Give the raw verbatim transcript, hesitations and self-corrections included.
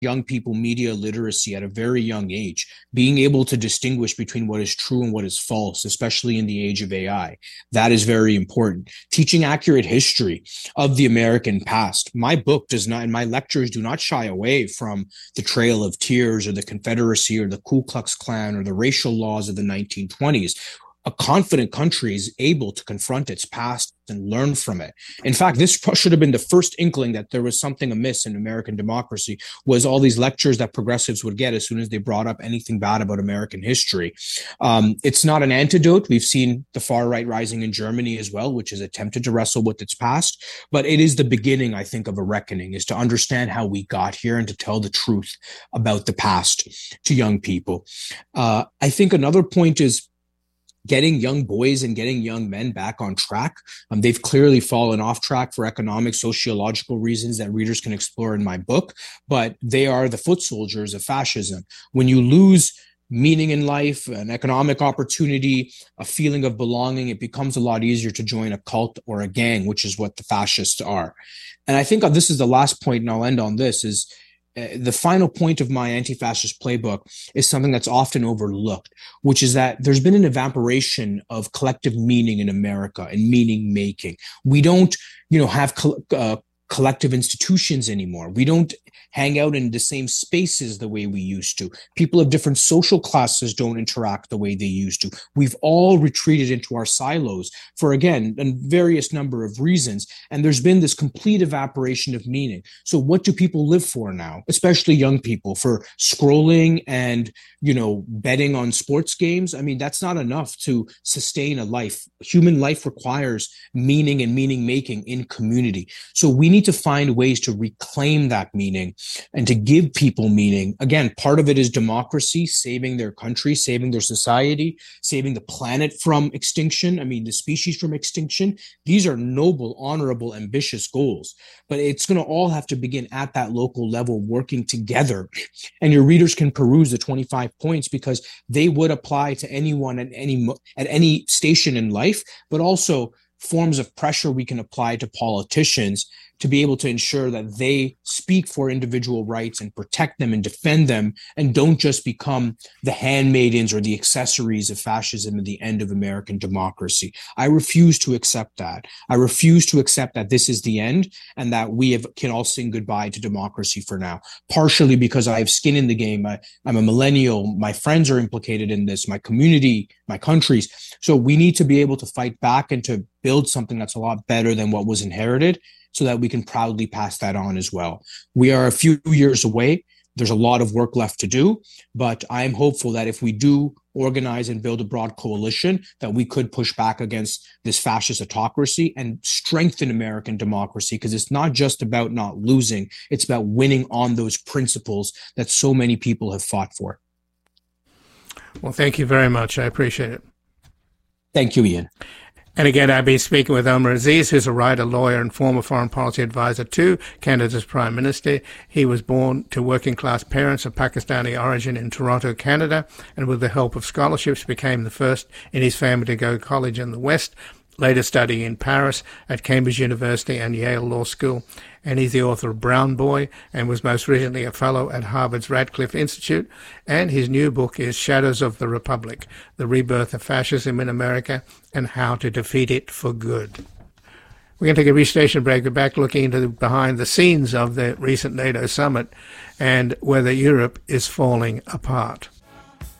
young people media literacy at a very young age, being able to distinguish between what is true and what is false, especially in the age of A I. That is very important. Teaching accurate history of the American past. My book does not, and my lectures do not shy away from the Trail of Tears or the Confederacy or the Ku Klux Klan or the racial laws of the nineteen twenties. A confident country is able to confront its past and learn from it. In fact, this should have been the first inkling that there was something amiss in American democracy, was all these lectures that progressives would get as soon as they brought up anything bad about American history. Um, it's not an antidote. We've seen the far right rising in Germany as well, which has attempted to wrestle with its past. But it is the beginning, I think, of a reckoning, is to understand how we got here and to tell the truth about the past to young people. Uh, I think another point is getting young boys and getting young men back on track. Um, they've clearly fallen off track for economic, sociological reasons that readers can explore in my book, but they are the foot soldiers of fascism. When you lose meaning in life, an economic opportunity, a feeling of belonging, it becomes a lot easier to join a cult or a gang, which is what the fascists are. And I think this is the last point, and I'll end on this, is Uh, the final point of my anti-fascist playbook is something that's often overlooked, which is that there's been an evaporation of collective meaning in America and meaning making. We don't, you know, have co- uh, collective institutions anymore. We don't hang out in the same spaces the way we used to. People of different social classes don't interact the way they used to. We've all retreated into our silos for, again, a various number of reasons. And there's been this complete evaporation of meaning. So what do people live for now, especially young people? For scrolling and, you know, betting on sports games? I mean, that's not enough to sustain a life. Human life requires meaning and meaning making in community. So we need to find ways to reclaim that meaning and to give people meaning. Again, part of it is democracy, saving their country, saving their society, saving the planet from extinction. I mean, the species from extinction. These are noble, honorable, ambitious goals, but it's going to all have to begin at that local level, working together. And your readers can peruse the twenty-five points because they would apply to anyone at any, at any station in life, but also forms of pressure we can apply to politicians to be able to ensure that they speak for individual rights and protect them and defend them, and don't just become the handmaidens or the accessories of fascism at the end of American democracy. I refuse to accept that. I refuse to accept that this is the end and that we have, can all sing goodbye to democracy for now, partially because I have skin in the game. I, I'm a millennial. My friends are implicated in this, my community, my countries. So we need to be able to fight back and to build something that's a lot better than what was inherited, so that we can proudly pass that on as well. We are a few years away. There's a lot of work left to do, but I'm hopeful that if we do organize and build a broad coalition, that we could push back against this fascist autocracy and strengthen American democracy, because it's not just about not losing, it's about winning on those principles that so many people have fought for. Well, thank you very much. I appreciate it. Thank you, Ian. And again, I've been speaking with Omar Aziz, who's a writer, lawyer, and former foreign policy advisor to Canada's Prime Minister. He was born to working-class parents of Pakistani origin in Toronto, Canada, and with the help of scholarships became the first in his family to go to college in the West, later studying in Paris at Cambridge University and Yale Law School. And he's the author of Brown Boy and was most recently a fellow at Harvard's Radcliffe Institute. And his new book is Shadows of the Republic, The Rebirth of Fascism in America and How to Defeat It for Good. We're going to take a brief station break. We're back looking into the behind the scenes of the recent NATO summit and whether Europe is falling apart.